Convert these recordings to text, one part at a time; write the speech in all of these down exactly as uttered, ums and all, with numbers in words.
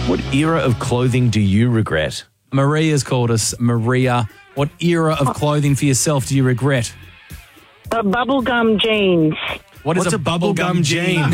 What era of clothing do you regret? Maria's called us. Maria, what era of clothing for yourself do you regret? Uh, bubblegum jeans. What is What's a, a bubblegum jean?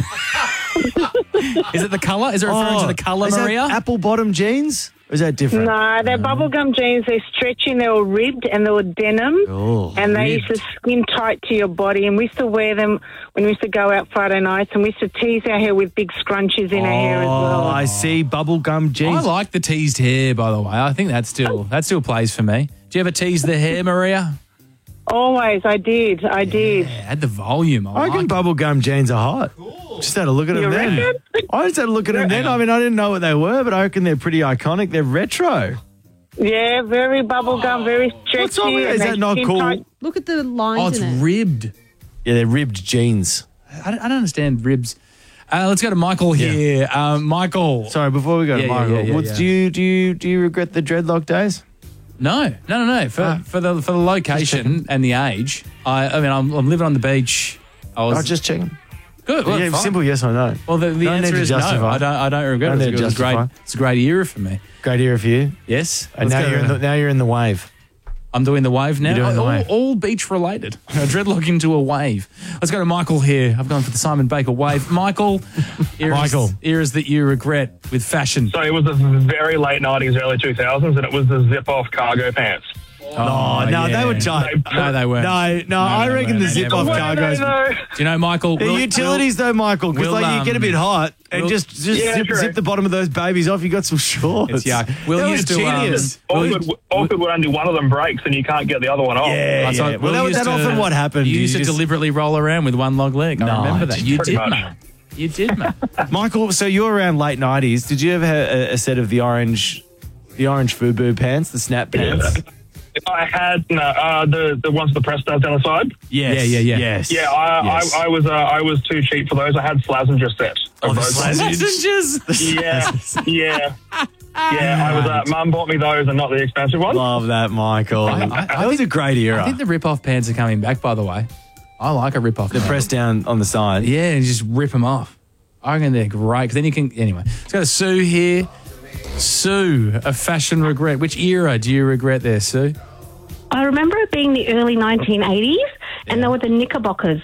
Is it the colour? Is it referring to the colour, is Maria? that apple bottom jeans? Or is that different? No, they're bubblegum jeans. They're stretchy and they were ribbed and they were denim. Oh, and they ribbed. used to skin tight to your body. And we used to wear them when we used to go out Friday nights. And we used to tease our hair with big scrunches in our hair as well. Oh, I see. Bubblegum jeans. I like the teased hair, by the way. I think that still that still plays for me. Do you ever tease the hair, Maria? Always, I did. I did. Yeah, add the volume. I, I reckon like it. bubblegum jeans are hot. Just had a look at You them then. reckon? I just had a look at them then. I mean, I didn't know what they were, but I reckon they're pretty iconic. They're retro. Yeah, very bubblegum, very stretchy. What's wrong with it? Is and they that not skin cool? tight. Look at the lines Oh, it's in it. ribbed. Yeah, they're ribbed jeans. I don't, I don't understand ribs. Uh, let's go to Michael here. Um, Michael. Sorry, before we go Yeah, to yeah, Michael, yeah, yeah, what's- yeah. do you do you do you regret the dreadlock days? No, no, no, no. For Ah. for the for the location and the age, I I mean, I'm, I'm living on the beach. I was Oh, just checking. good. Well, Yeah, fine. simple yes or no. Well, the, the Don't need answer to is no. justify. I don't. I don't regret Don't it. need It to was a great. justify. It's a great era for me. Great era for you. Yes. And Let's now go. you're in the, now you're in the wave. I'm doing the wave now. You're doing the all, wave. all beach related. A dreadlock into a wave. Let's go to Michael here. I've gone for the Simon Baker wave. Michael, eras, Michael. eras that you regret with fashion. So it was the very late nineties, early two thousands, and it was the zip-off cargo pants. Oh, no, yeah. they were tight. No, they weren't. No, no, I they reckon the weren't. zip They off weren't. cargoes. Do you know, Michael? They're we'll- utilities though, Michael, because we'll, like you get a um, bit hot and we'll- just just Yeah, zip, true. zip the bottom of those babies off. You got some shorts. It's yuck. We'll that was used to, um, genius. Awkward, awkward when only one of them breaks and you can't get the other one off. yeah, That's yeah. like- Well, Will that, used that to- often what happened. You used to just- deliberately roll around with one log leg. I No, remember that. You pretty did, much. mate. You did, mate. Michael, so you were around late nineties. Did you ever have a, a set of the orange, the orange FUBU pants, the snap pants? I had no, uh, the the ones with the press studs down the side. Yes. Yeah, yeah, yeah. Yes. Yeah, I, Yes. I, I was uh, I was too cheap for those. I had Slazenger sets. of Oh, the those. Slazenger. Yeah, yeah, yeah. I was. Uh, Mum bought me those and not the expensive ones. Love that, Michael. I- I- that I was think- a great era. I think the rip-off pants are coming back, by the way. I like a rip-off. the pant. press down on the side. Yeah, and just rip them off. I reckon they're great, because then you can... Anyway, let's go to Sue here. Sue, a fashion regret. Which era do you regret there, Sue? I remember it being the early nineteen eighties, and there were the knickerbockers.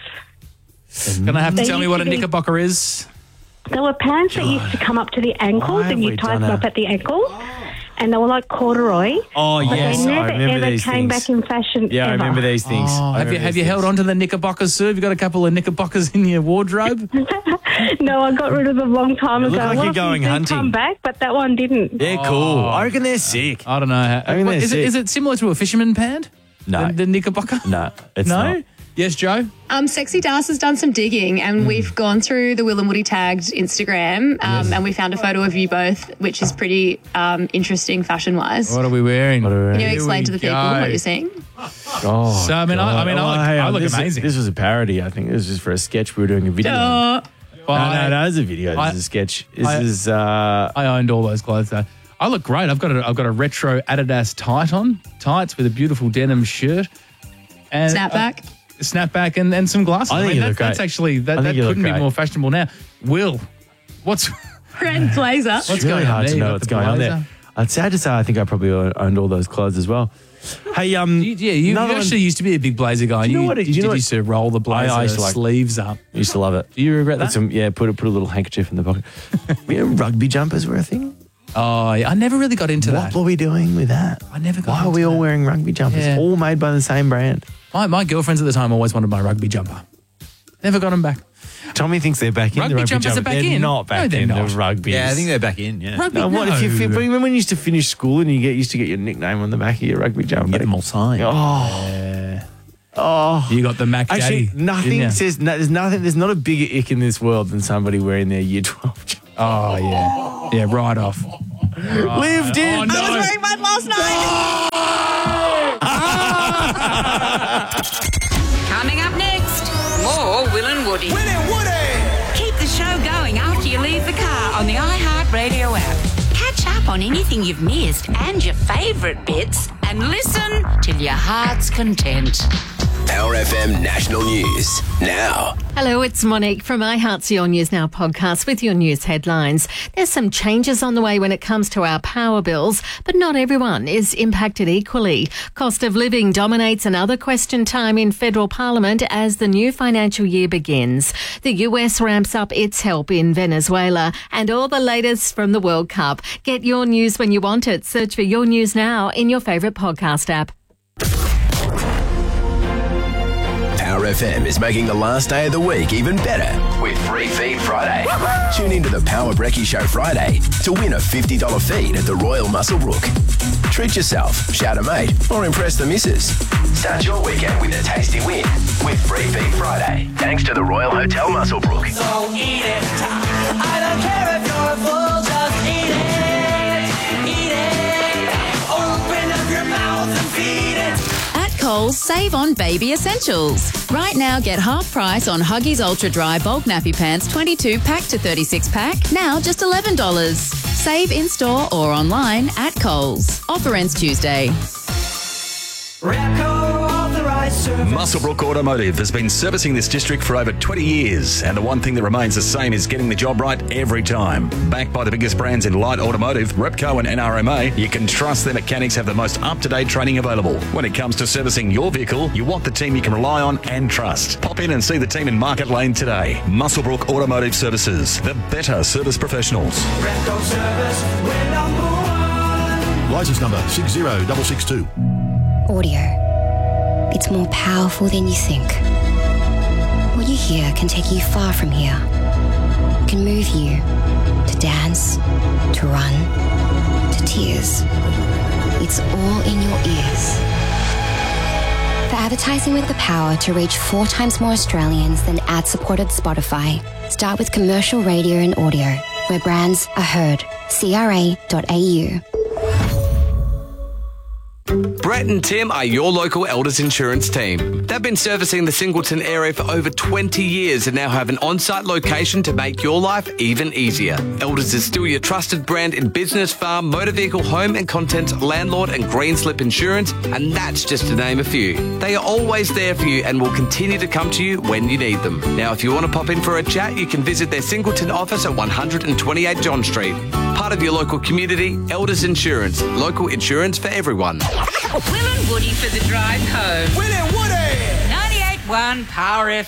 Gonna have to They tell me used what to a be- knickerbocker is. There were pants that used to come up to the ankles, Why and have you we tied done them a- up at the ankle, and they were like corduroy. Oh, But yes. they I never remember ever these came things. back in fashion. Yeah, I ever. remember these things. Oh, I have you remember have you these held things. on to the knickerbockers, Sue? Have you got a couple of knickerbockers in your wardrobe? No, I got rid of them a long time They ago. look like Well, you're a few going did hunting. Come back, but that one didn't. They're cool. I reckon they're sick. I don't know. How, I mean, what- they're is, it, sick. is it similar to a fisherman pant? No. The, the knickerbocker? No, it's no? not. Yes, Joe? Um, Sexy Das has done some digging, and we've gone through the Will and Woody tagged Instagram, um, and we found a photo of you both, which is pretty um, interesting fashion-wise. What are we wearing? What are we wearing? Can you Here explain we to the people go. what you're seeing? Oh, So, I mean, I- I God. mean, I look- Oh, hey, I look this, amazing. This was a parody, I think. This was just for a sketch. We were doing a video. Uh, Well, no, I- no, no, it's a video. This I- is a sketch. This I- is, uh, I owned all those clothes though. I look great. I've got a I've got a retro Adidas tight on, tights with a beautiful denim shirt. And Snapback. uh, snapback and, and some glasses. I think mean, you that, look great. that's actually that, I that think you look couldn't be great. more fashionable now. Will, what's Red blazer. what's it's really going on hard there? to You know got what's the going on blazer? there. It's sad to say I think I probably owned all those clothes as well. Hey, um, You, yeah, you, you another one- actually used to be a big blazer guy. Do you know you, what it- you, do you know did what- used to roll the blazer I used to like- sleeves up. used to love it. Do you regret Put that? some, yeah, put a, put a little handkerchief in the pocket. You know, rugby jumpers were a thing. Oh, yeah. I never really got into What that. were we doing with that? I never got Why are into we all that. wearing rugby jumpers? Yeah. All made by the same brand. My, my girlfriends at the time always wanted my rugby jumper. Never got them back. Tommy thinks they're back in Rugby the rugby jumpers are jumper. back they're in. not back No, they're in not. the rugby. Yeah, I think they're back in, yeah. Rugby, No, what no. if you fi- remember when you used to finish school and you get used to get your nickname on the back of your rugby jumper? Get them all signed. Oh, oh. You got the Mac Actually, Daddy. nothing didn't ya? says no, there's nothing. There's not a bigger ick in this world than somebody wearing their year twelve jumper. Oh, yeah. Yeah, right off. Lived in. Oh, no. I was wearing mine last night. Coming up next, more Will and Woody. Will and Woody! Keep the show going after you leave the car on the iHeartRadio app. Catch up on anything you've missed and your favourite bits and listen till your heart's content. Power F M National News now. Hello, it's Monique from iHeart's Your News Now podcast with your news headlines. There's some changes on the way when it comes to our power bills, but not everyone is impacted equally. Cost of living dominates another question time in federal parliament as the new financial year begins. The U S ramps up its help in Venezuela and all the latest from the World Cup. Get your news when you want it. Search for Your News Now in your favourite podcast app. Power F M is making the last day of the week even better with Free Feed Friday. Tune into the Power Brekkie Show Friday to win a fifty dollars feed at the Royal Muswellbrook. Treat yourself, shout a mate, or impress the missus. Start your weekend with a tasty win with Free Feed Friday. Thanks to the Royal Hotel Muswellbrook. So eat it. I don't care if you're a fool, just eat it. Eat it. Open up your mouth and feed it. At Coles, save on baby essentials. Right now, get half price on Huggies Ultra Dry Bulk Nappy Pants twenty-two pack to thirty-six pack, now just eleven dollars. Save in-store or online at Coles. Offer ends Tuesday. Muswellbrook Automotive has been servicing this district for over twenty years, and the one thing that remains the same is getting the job right every time. Backed by the biggest brands in light automotive, Repco and N R M A, you can trust their mechanics have the most up-to-date training available. When it comes to servicing your vehicle, you want the team you can rely on and trust. Pop in and see the team in Market Lane today. Muswellbrook Automotive Services, the better service professionals. Repco service, we're number one. License number six zero six six two. Audio. It's more powerful than you think. What you hear can take you far from here. It can move you to dance, to run, to tears. It's all in your ears. For advertising with the power to reach four times more Australians than ad-supported Spotify, start with commercial radio and audio, where brands are heard. C R A dot A U. Brett and Tim are your local Elders Insurance team. They've been servicing the Singleton area for over twenty years and now have an on-site location to make your life even easier. Elders is still your trusted brand in business, farm, motor vehicle, home and content, landlord and green slip insurance, and that's just to name a few. They are always there for you and will continue to come to you when you need them. Now, if you want to pop in for a chat, you can visit their Singleton office at one twenty-eight John Street. Part of your local community, Elders Insurance. Local insurance for everyone. Will and Woody for the drive home. Will and Woody! ninety-eight point one Power F M.